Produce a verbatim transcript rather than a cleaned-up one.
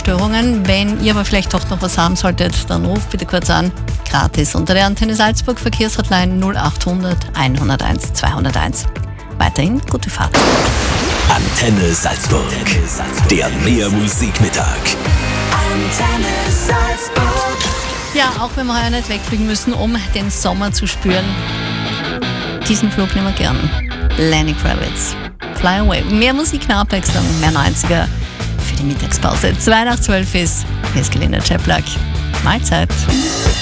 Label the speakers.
Speaker 1: Verkehrsstörungen. Wenn ihr aber vielleicht doch noch was haben solltet, dann ruft bitte kurz an. Gratis unter der Antenne Salzburg Verkehrshotline null achthundert einhunderteins zweihunderteins. Weiterhin gute Fahrt.
Speaker 2: Antenne Salzburg. Der Mehr Musikmittag.
Speaker 3: Antenne Salzburg.
Speaker 1: Ja, auch wenn wir heuer nicht wegfliegen müssen, um den Sommer zu spüren. Diesen Flug nehmen wir gern. Lenny Kravitz. Fly Away. Mehr Musik, mehr Abwechslung, mehr neunziger für die Mittagspause. zwei nach zwölf ist. Hier ist Gelina Czeplak. Mahlzeit.